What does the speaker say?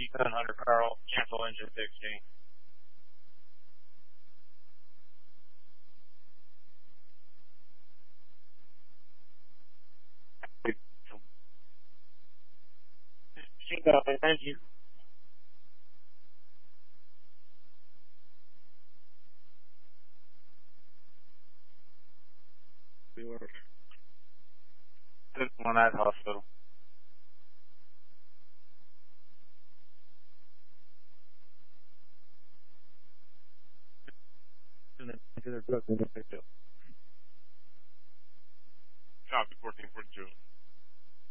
700 Carl, cancel engine 16. Thank you. One at hospital. Copy 1442.